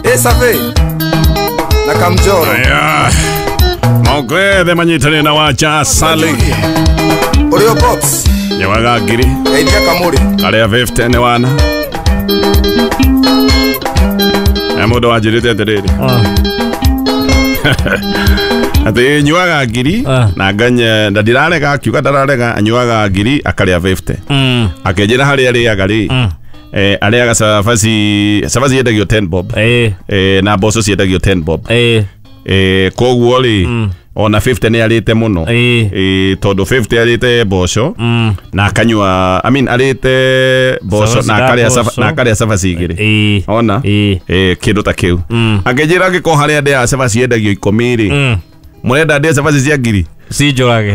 Safi na Kamjoro Mogwe de manyitane na wacha sali Oreo Pops Nyawaga giri Eidia Kamuri Alea 50 ne wana Amodo wajirite aterere Ate nyuaga giri na ganye ndadirarega kiuga ndararega anyuaga giri akalea 50 akejera hari ari agari alea safazi yendagio 10 bob na boso yendagio 10 bob koguo ri ona 50 ni arite muno todo 50 arite boso na akanyua arite boso na akaria safazi igiri ona kindu ta kiu akejera giko hari ande ya safazi yendagio 10 ri murenda ande safazi cia ngiri Sijorage.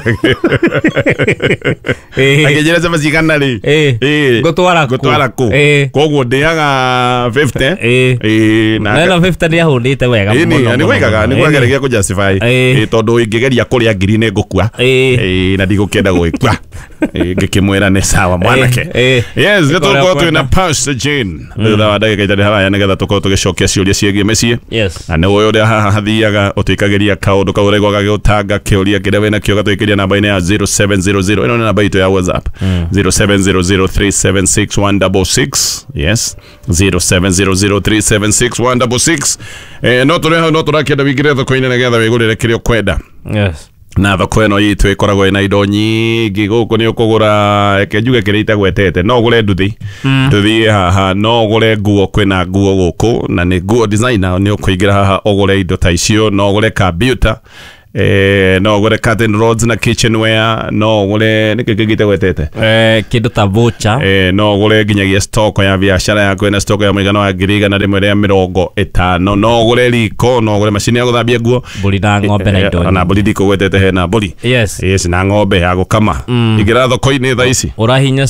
Akejera safazi kana ri gotwara ku koguo ndiaga 50 na 50 ni ahundite wega muno ni wegaga ni kwageregia ku justify tondu ingigeria kuria ngiri ne ngukua na ndigukenda gwikua ngikimwira ni sawa mwanake yes ni tuko twina Pastor Jane thutha wa ndagika itari haraya nigetha tukorwo tugicokia ciuria ciegie mecii na ni uyu ria hathiaga utikageria kaundu kauregwa gagutanga kiuria kiria wina kio gatwikiria namba ine ya 0700 ino ni namba itu ya WhatsApp 0700376166 yes 0700376166 no turakenda wigire thoko-ini nigetha wigurire kirio kwenda yes na thoko ino yitu ikoragwo ina indo nyingi guku ni ukugura kenjuge kiria itagwetete no ugure nduthi haha no ugure nguo kwina nguo guku na ni nguo designer ni ukuingira haha ugure indo ta icio no ugure computer no ugure curtain rods na kitchenware no ugure nikigite gwetete kindu ta voucher no ugure ginyagia stock ya biashara yako ina stock ya mwigano wa ngiriga na rimwe ria 50 no ugure riko no ugure machine ya guthambia nguo buri na ng'ombe na indo na buri diko gwetete he na buri yes na ng'ombe ya gukama igira thoko-ini tha ici urahinya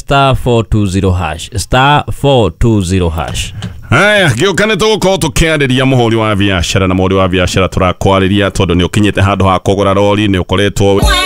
*420# haya giukane tugukorwo tukiariria muhuri wa biashara na muhuri wa biashara turakwariria tondu ni ukinyite handu ha kugura rori ni ukoretwo